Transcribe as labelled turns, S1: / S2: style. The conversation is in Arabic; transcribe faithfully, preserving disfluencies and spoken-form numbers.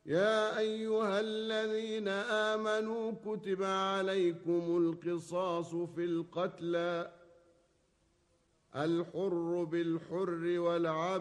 S1: يا أيها الذين آمنوا كتب عليكم القصاص في القتلى الحر بالحر والعبد